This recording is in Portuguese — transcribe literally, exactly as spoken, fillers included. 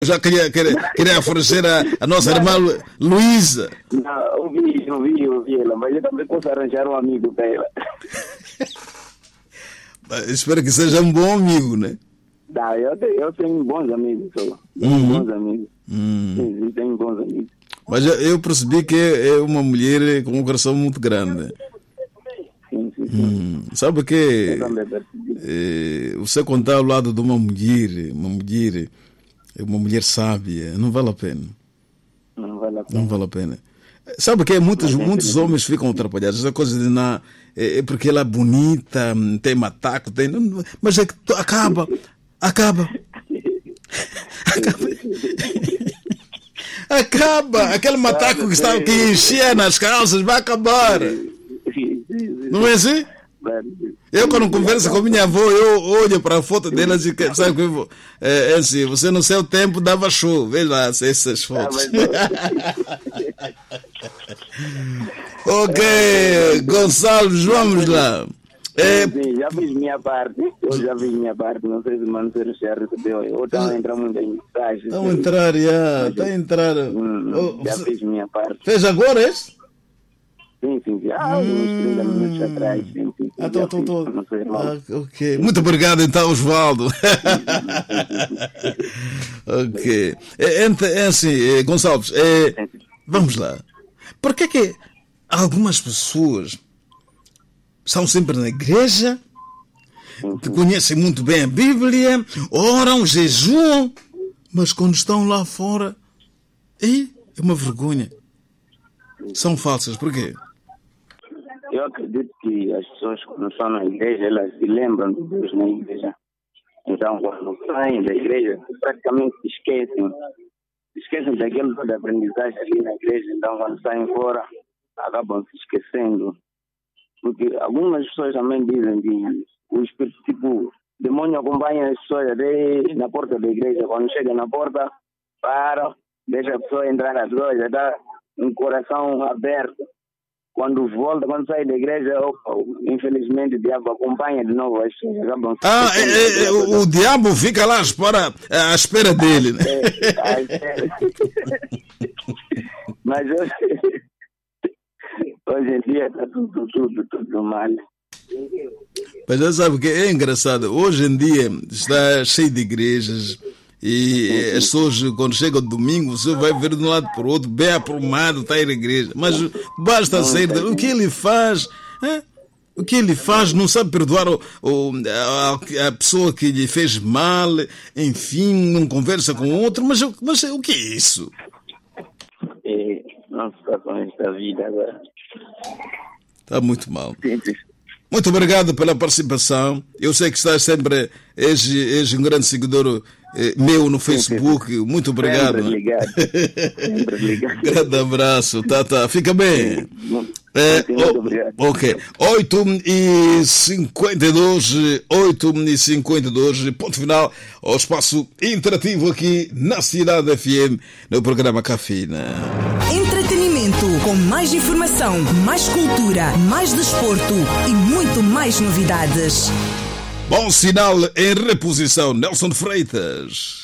Já queria, queria, queria oferecer a, a nossa irmã Luísa. Não, ouvi, ouvi, ouvi ela, mas eu também posso arranjar um amigo para ela. Espero que seja um bom amigo, né? Não, eu tenho, eu tenho bons amigos, só. Tenho Uhum. bons amigos. Hum. Sim, sim, tenho bons amigos. Mas eu, eu percebi que é uma mulher com um coração muito grande. Sim, sim, sim. Hum. Sabe que Eu também percebi. eh, você contar ao lado de uma mulher, uma mulher, uma mulher sábia, não vale a pena. Não vale a pena. Não vale a pena. Sabe que muitos, muitos homens ficam atrapalhados. Essa coisa de na, é, é porque ela é bonita, tem mataco, tem. Não, mas é que to- acaba. Acaba. Acaba. Acaba. Aquele mataco que, está, que enchia nas calças vai acabar. Não é assim? Eu, quando converso com minha avó, eu olho para a foto dela e digo, sabe que eu vou- é, é assim, você no seu tempo dava show. Veja lá essas fotos. Ok, Gonçalves, vamos lá. É, Sim, já fiz minha parte. Eu já fiz minha parte. Não sei se o Manuel já recebeu. Eu estava entrando muito em mensagem. Estão a entrar, já. Está a entrar. Hum, Oh, já você- fiz minha parte. Fez agora esse? Sim, sim, já. Ah, uns trinta minutos atrás. Sim, sim, sim, Ah, tô, já tô, fiz. tô. Não sei mal. Ah, ok. Muito obrigado, então, Osvaldo. Ok. É, ent- é assim, é, Gonçalves, é, vamos lá. Por que que algumas pessoas estão sempre na igreja, que conhecem muito bem a Bíblia, oram, jejuam, mas quando estão lá fora, e é uma vergonha. São falsas, por quê? Eu acredito que as pessoas, quando estão na igreja, elas se lembram de Deus na igreja. Então, quando saem da igreja, praticamente se esquecem. Se esquecem daquilo toda a aprendizagem ali na igreja. Então, quando saem fora, acabam se esquecendo. Porque algumas pessoas também dizem que o espírito, tipo, o demônio acompanha as pessoas até na porta da igreja. Quando chega na porta, para, deixa a pessoa entrar na igreja, dá um coração aberto. Quando volta, quando sai da igreja, opa, infelizmente o diabo acompanha de novo as pessoas. Acabam se Ah, é, é, esquecendo. o, o diabo fica lá à espera, à espera dele, né? É, é. Mas hoje, hoje em dia está tudo, tudo, tudo mal. Mas já sabe que é engraçado. Hoje em dia está cheio de igrejas e as pessoas, quando chegam domingo, você vai ver de um lado para o outro, bem aprumado, está a ir à igreja. Mas basta sair. da- O que ele faz? Hã? O que ele faz? Não sabe perdoar o, o- a, a pessoa que lhe fez mal, enfim, não conversa com outro. Mas, o- mas o que é isso? É, não se com esta vida agora. Está muito mal. Sim, sim. Muito obrigado pela participação. Eu sei que estás sempre, és, és um grande seguidor eh, meu no Facebook. Muito obrigado. Sempre ligado. Sempre ligado. Grande abraço, Tata. Fica bem. É, Sim, muito o- obrigado. ok. oito e cinquenta e dois, oito e cinquenta e dois, ponto final ao espaço interativo aqui na Cidade F M, no programa Cafina. Entretenimento com mais informação, mais cultura, mais desporto e muito mais novidades. Bom sinal em reposição, Nelson Freitas.